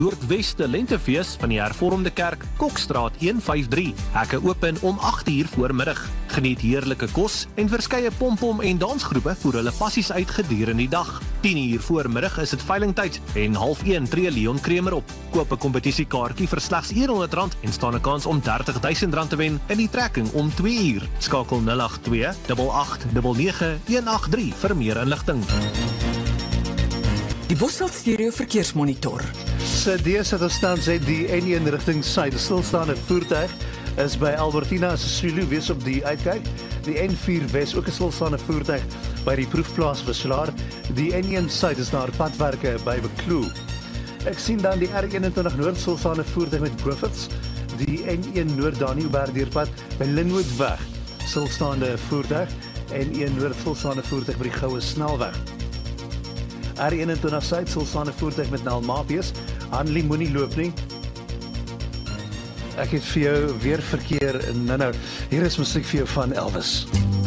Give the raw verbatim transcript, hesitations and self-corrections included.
Noordweste Lentefees van die Hervormde Kerk, Kokstraat een vyf drie. Hekke open om agt uur voormiddag. Geniet heerlike kos en verskeie pompom en dansgroepe voer hulle passies uit gedurende die dag. tien uur voormiddag is dit veilingtyd en half een tree Leon Kremer op. Koop 'n kompetisiekaartjie vir slegs honderd rand en staan 'n kans om dertig duisend rand te wen in die trekking om twee uur. Skakel nul agt twee, agt agt nege nege, een agt drie vir meer inligting. Die Bosveld Stereo Verkeersmonitor. Se deesdae sê die N een rigting suid. Stilstaande voertuig is by Albertina Sisulu, wees op die uitkyk. Die N vier Wes ook 'n stilstaande voertuig by die proefplaas Verslaar. Die N een suid is daar padwerke by Bekloo. Ek sien dan die R eenentwintig Noord stilstaande voertuig met Griffiths. Die N een Noord Danielberg deurpad by Linwoodweg. Stilstaande voertuig. N een Noord stilstaande voertuig by die Goue Snelweg. R eenentwintig Suid stilstaande voertuig met Nelmapius. Hanlie moenie loop nie. Ek het vir jou weer verkeer nou nou. Hier is musiek vir jou van Elvis.